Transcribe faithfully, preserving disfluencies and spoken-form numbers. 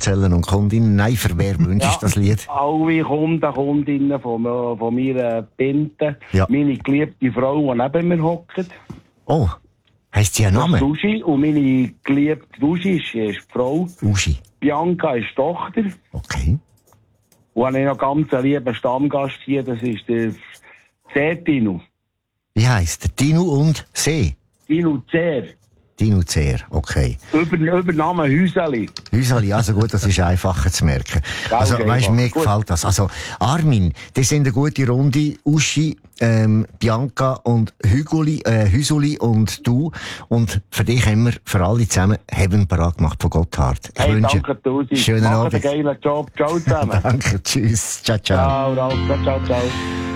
Parzellen und Kundinnen. Nein, für wer wünscht Ja, das Lied? alle Kunden, Kundinnen von, von meiner Pinte. Ja. Meine geliebte Frau, die neben mir hockt. Oh, heisst sie einen Das ist Namen? Uschi. Und meine geliebte Uschi ist, ist die Frau. Uschi. Bianca ist die Tochter. Okay. Und ich noch ganz einen lieben Stammgast hier, das ist der C-Tino. Wie heisst der? Tino und See? Tino Zer. Tino Zehr, okay. Über, Übername Häuseli. Häuseli, also gut, das ist einfacher zu merken. Also, okay, weißt du, mir gut. gefällt das. Also, Armin, das sind eine gute Runde. Uschi, ähm, Bianca und Hüguli, äh, Hüsuli und du. Und für dich haben wir, für alle zusammen, haben parat gemacht von Gotthard. Ich Hey, wünsche danke, Tusi. schönen Macht Abend. einen geilen Job. Ciao zusammen. Danke, tschüss. Ciao, ciao. Ciao, Ralf. Ciao, ciao.